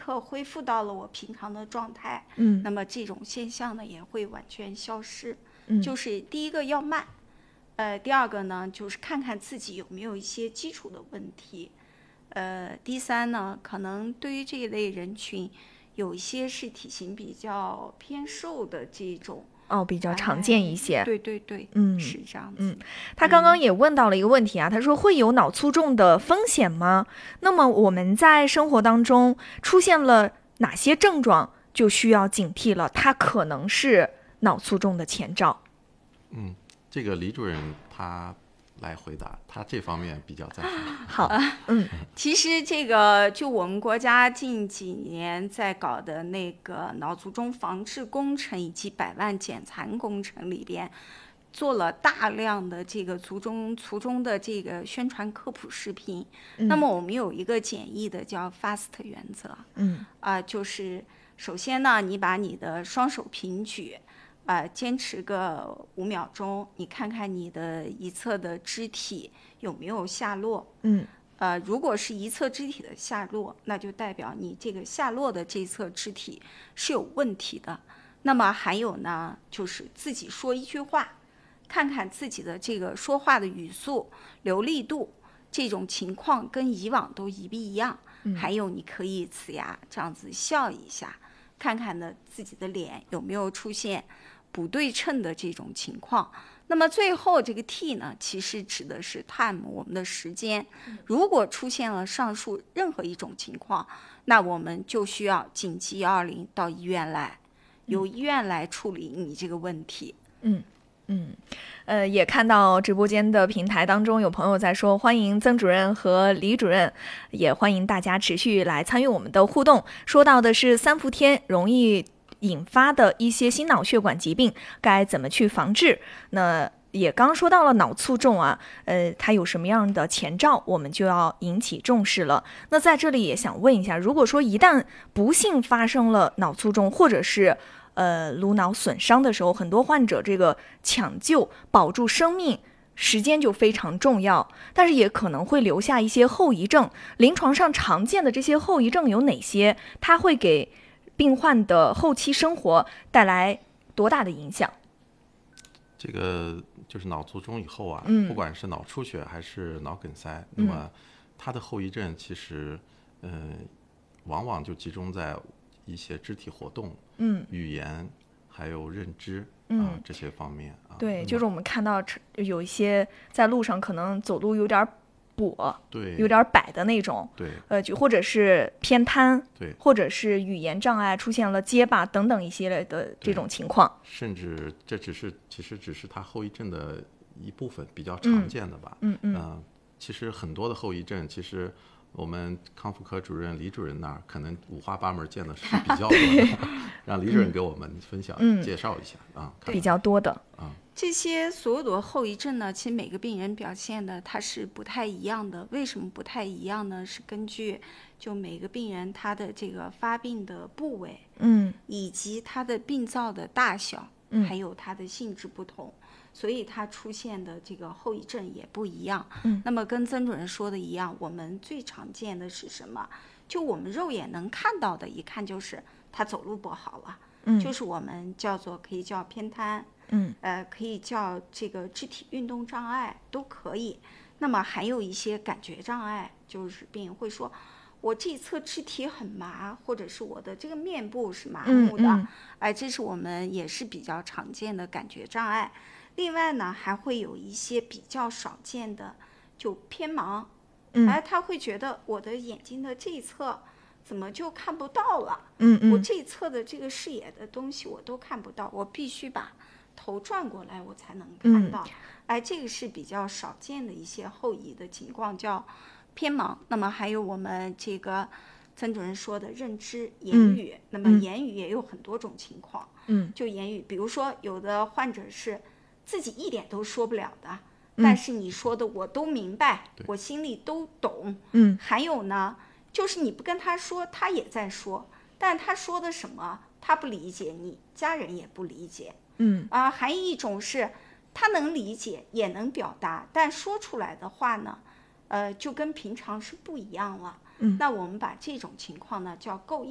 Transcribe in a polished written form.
刻恢复到了我平常的状态，那么这种现象呢也会完全消失。就是第一个要慢，第二个呢就是看看自己有没有一些基础的问题，第三呢可能对于这一类人群，有一些是体型比较偏瘦的这种。 比较常见一些。 对对对，是这样子。 他刚刚也问到了一个问题啊，他说会有脑卒中的风险吗？那么我们在生活当中出现了哪些症状就需要警惕了，它可能是脑卒中的前兆？ 这个李主任他来回答，他这方面比较在行。 好， 其实这个就我们国家近几年在搞的那个脑卒中防治工程以及100万减残工程里边，做了大量的这个卒中的这个宣传科普视频。那么我们有一个简易的叫 FAST 原则，就是首先呢，你把你的双手平举。坚持个5秒钟，你看看你的一侧的肢体有没有下落。如果是一侧肢体的下落，那就代表你这个下落的这侧肢体是有问题的。那么还有呢，就是自己说一句话，看看自己的这个说话的语速、流利度，这种情况跟以往都一不一样。还有你可以呲牙这样子笑一下，看看呢自己的脸有没有出现不对称的这种情况。那么最后这个 T 呢，其实指的是 time， 我们的时间。如果出现了上述任何一种情况，那我们就需要紧急120到医院来，由医院来处理你这个问题。 也看到直播间的平台当中有朋友在说欢迎曾主任和李主任，也欢迎大家持续来参与我们的互动。说到的是3伏天容易引发的一些心脑血管疾病该怎么去防治，那也刚说到了脑卒中啊，它有什么样的前兆，我们就要引起重视了。那在这里也想问一下，如果说一旦不幸发生了脑卒中或者是颅脑损伤的时候，很多患者这个抢救保住生命时间就非常重要，但是也可能会留下一些后遗症。临床上常见的这些后遗症有哪些？它会给病患的后期生活带来多大的影响？ 这个就是脑卒中以后啊，不管是脑出血还是脑梗塞，那么它的后遗症其实往往就集中在一些肢体活动、语言还有认知这些方面啊。 对，就是我们看到有一些在路上可能走路有点跛， 对， 有点摆的那种， 对， 就或者是偏瘫， 对， 或者是语言障碍出现了结巴等等一系列的这种情况， 甚至这其实只是它后遗症的一部分，比较常见的吧。其实很多的后遗症，其实我们康复科主任李主任那儿可能五花八门见的是比较多的，让李主任给我们分享、介绍一下啊， 比较多的啊。 这些所有的后遗症呢，其实每个病人表现的它是不太一样的。为什么不太一样呢？是根据就每个病人他的这个发病的部位，以及他的病灶的大小，还有它的性质不同，所以它出现的这个后遗症也不一样。那么跟曾主任说的一样，我们最常见的是什么？就我们肉眼能看到的，一看就是他走路不好了，就是我们可以叫偏瘫。可以叫这个肢体运动障碍都可以。那么还有一些感觉障碍，就是病人会说我这一侧肢体很麻，或者是我的这个面部是麻木的，这是我们也是比较常见的感觉障碍。另外呢，还会有一些比较少见的就偏盲，他会觉得我的眼睛的这一侧怎么就看不到了，我这一侧的这个视野的东西我都看不到，我必须把头转过来我才能看到。这个是比较少见的一些后遗的情况，叫偏盲。那么还有我们这个曾主任说的认知言语，那么言语也有很多种情况，就言语比如说有的患者是自己一点都说不了的，但是你说的我都明白，我心里都懂。还有呢，就是你不跟他说他也在说，但他说的什么他不理解，你家人也不理解。还有一种是他能理解也能表达，但说出来的话呢就跟平常是不一样了。那我们把这种情况呢叫构